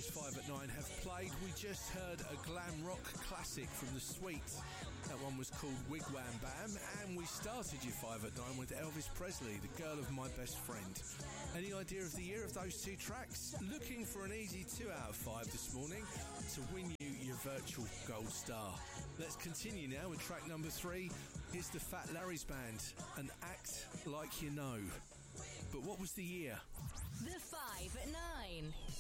today's 5 at 9 have played. We just heard a glam rock classic from The Sweets. That one was called Wigwam Bam, and we started your 5 at 9 with Elvis Presley, The Girl of My Best Friend. Any idea of the year of those two tracks? Looking for an easy 2 out of 5 this morning to win you your virtual gold star. Let's continue now with track number 3. Here's the Fat Larry's Band and Act Like You Know. But what was the year? The 5 at 9.